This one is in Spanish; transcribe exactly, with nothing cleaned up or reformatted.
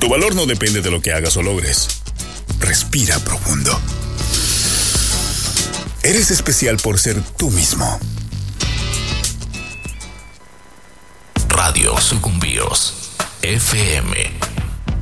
Tu valor no depende de lo que hagas o logres. Respira profundo. Eres especial por ser tú mismo. Radio Sucumbíos F M.